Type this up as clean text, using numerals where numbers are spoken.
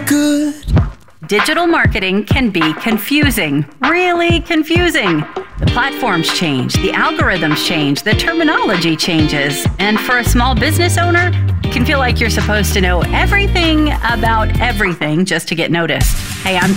good. Digital marketing can be confusing, really confusing. The platforms change, the algorithms change, the terminology changes. And for a small business owner, it can feel like you're supposed to know everything about everything just to get noticed. Hey, I'm